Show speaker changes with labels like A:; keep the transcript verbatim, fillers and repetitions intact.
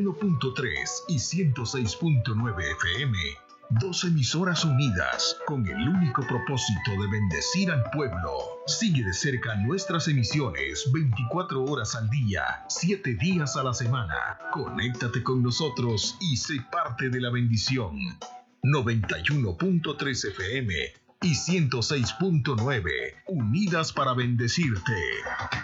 A: uno punto tres y ciento seis punto nueve F M. Dos emisoras unidas con el único propósito de bendecir al pueblo. Sigue de cerca nuestras emisiones veinticuatro horas al día, siete días a la semana. Conéctate con nosotros y sé parte de la bendición. noventa y uno punto tres F M y ciento seis punto nueve, unidas para bendecirte.